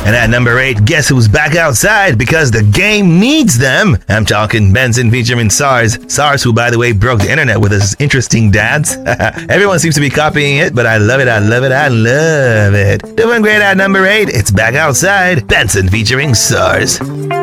And at number 8, guess who's back outside because the game needs them? I'm talking Benson featuring SARS. SARS, who, by the way, broke the internet with his interesting dance. Everyone seems to be copying it, but I love it, I love it, I love it. Doing great at number 8, it's back outside. Benson featuring SARS.